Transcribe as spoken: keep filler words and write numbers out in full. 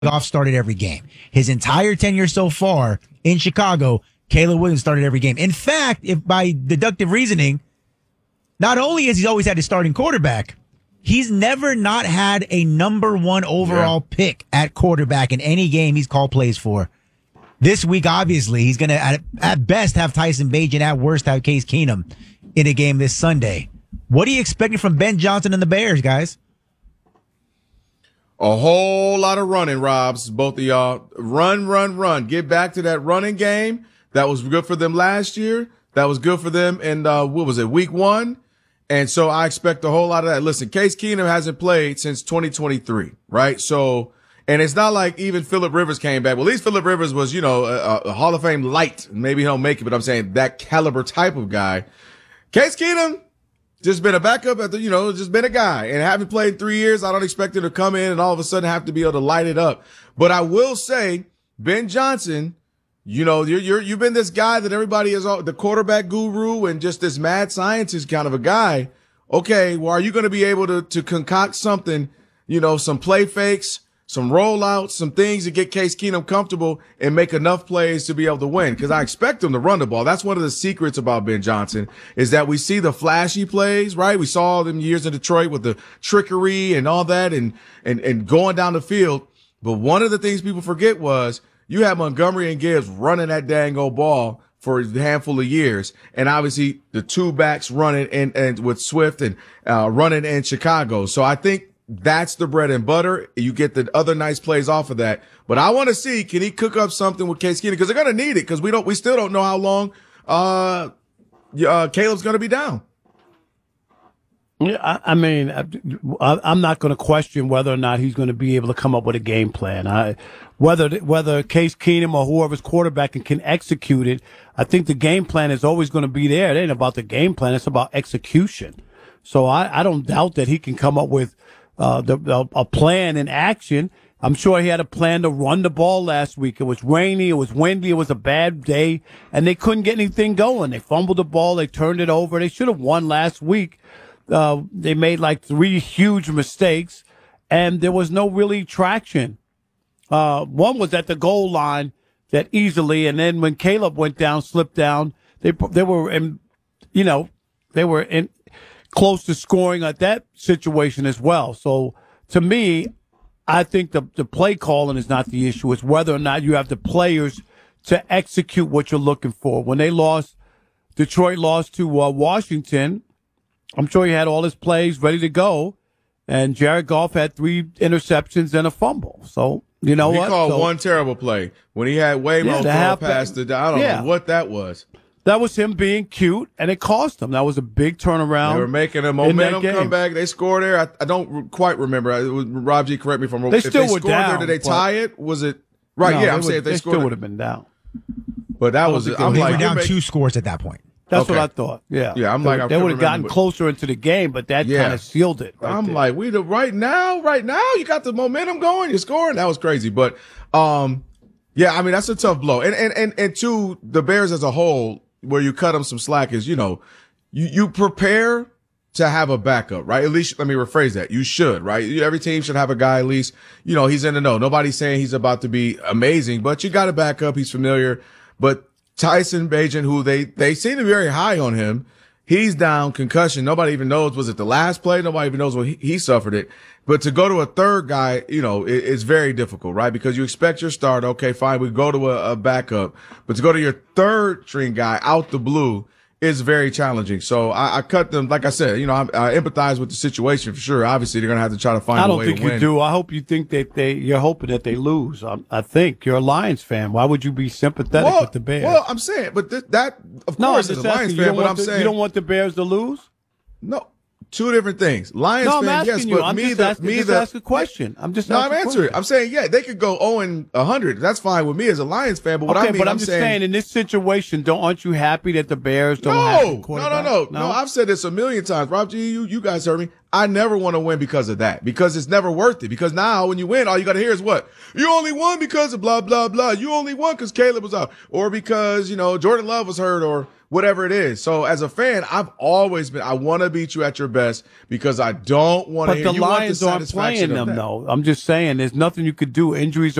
Goff started every game. His entire tenure so far in Chicago, Caleb Williams started every game. In fact, if by deductive reasoning, not only has he always had his starting quarterback, he's never not had a number one overall yeah. pick at quarterback in any game he's called plays for. This week, obviously, he's going to, at, at best, have Tyson Bagent, at worst, have Case Keenum in a game this Sunday. What are you expecting from Ben Johnson and the Bears, guys? A whole lot of running, Robs, both of y'all. Run, run, run. Get back to that running game. That was good for them last year. That was good for them in, uh, what was it, week one? And so I expect a whole lot of that. Listen, Case Keenum hasn't played since twenty twenty-three, right? So, and it's not like even Phillip Rivers came back. Well, at least Phillip Rivers was, you know, a, a Hall of Fame light. Maybe he'll make it, but I'm saying that caliber type of guy. Case Keenum, just been a backup at the, you know, just been a guy and haven't played three years. I don't expect him to come in and all of a sudden have to be able to light it up. But I will say, Ben Johnson, you know, you're, you're, you've been this guy that everybody is the quarterback guru and just this mad scientist kind of a guy. Okay. Well, are you going to be able to, to concoct something, you know, some play fakes, some rollouts, some things to get Case Keenum comfortable and make enough plays to be able to win? Because I expect him to run the ball. That's one of the secrets about Ben Johnson is that we see the flashy plays, right? We saw them years in Detroit with the trickery and all that and, and, and going down the field. But one of the things people forget was you had Montgomery and Gibbs running that dang old ball for a handful of years. And obviously the two backs running and, and with Swift and, uh, running in Chicago. So I think that's the bread and butter. You get the other nice plays off of that. But I want to see, can he cook up something with Case Keenum? Because they're going to need it because we don't, we still don't know how long, uh, uh Caleb's going to be down. Yeah, I, I mean, I, I'm not going to question whether or not he's going to be able to come up with a game plan. I, whether whether Case Keenum or whoever's quarterback can, can execute it, I think the game plan is always going to be there. It ain't about the game plan; it's about execution. So I, I don't doubt that he can come up with uh, the, a plan in action. I'm sure he had a plan to run the ball last week. It was rainy, it was windy, it was a bad day, and they couldn't get anything going. They fumbled the ball, they turned it over. They should have won last week. Uh, they made like three huge mistakes, and there was no really traction. Uh, one was at the goal line that easily, and then when Caleb went down, slipped down, they they were in, you know, they were in close to scoring at that situation as well. So to me, I think the the play calling is not the issue. It's whether or not you have the players to execute what you're looking for. When they lost, Detroit lost to uh, Washington. I'm sure he had all his plays ready to go, and Jared Goff had three interceptions and a fumble. So, you know he what? He called so, one terrible play when he had Waymo yeah, throw past the. I don't yeah. know what that was. That was him being cute, and it cost him. That was a big turnaround. They were making a momentum comeback. They scored there. I, I don't quite remember. It was, Rob G, correct me if I'm wrong. They if still they were scored down. There, did they tie it? Was it right? No, yeah, I'm would, saying if they, they scored, still would have been down. But that was. I'm they like, were down make, two scores at that point. That's okay. what I thought. Yeah, yeah. I'm they, like, they would have gotten but, closer into the game, but that yeah. kind of sealed it. Right I'm there. like, we the right now, right now, you got the momentum going. You're scoring. That was crazy, but um, yeah. I mean, that's a tough blow. And and and and to the Bears as a whole, where you cut them some slack is, you know, you you prepare to have a backup, right? At least let me rephrase that. You should, right? Every team should have a guy at least, you know, he's in the know. Nobody's saying he's about to be amazing, but you got a backup. He's familiar, but. Tyson Bagent, who they, they seem to be very high on him. He's down, concussion. Nobody even knows. Was it the last play? Nobody even knows when he, he suffered it. But to go to a third guy, you know, it, it's very difficult, right? Because you expect your start. Okay, fine. We go to a, a backup, but to go to your third string guy out the blue is very challenging. So I, I cut them. Like I said, you know, I, I empathize with the situation for sure. Obviously, they're going to have to try to find I a don't way think to you win. do. I hope you think that they, you're hoping that they lose. I, I think you're a Lions fan. Why would you be sympathetic well, with the Bears? Well, I'm saying, but th- that, of no, course, as a Lions fan, but I'm the, saying. You don't want the Bears to lose? No. Two different things. Lions no, I'm fan, asking yes, you. but I'm me, just the, asking, me, just the, ask a question. I'm just no, I'm answering. answering. I'm saying, yeah, they could go oh and one hundred. That's fine with me as a Lions fan. But what okay, I mean, but I'm, I'm just saying, saying, in this situation, don't aren't you happy that the Bears don't no, have a no, quarterback? no, no, no, no. I've said this a million times. Rob G, you, you guys heard me. I never want to win because of that, because it's never worth it. Because now when you win, all you got to hear is what? You only won because of blah, blah, blah. You only won because Caleb was out, or because, you know, Jordan Love was hurt, or whatever it is. So as a fan, I've always been, I want to beat you at your best because I don't want to But hear the you want the Lions aren't satisfaction playing of them, that. though. I'm just saying, there's nothing you could do. Injuries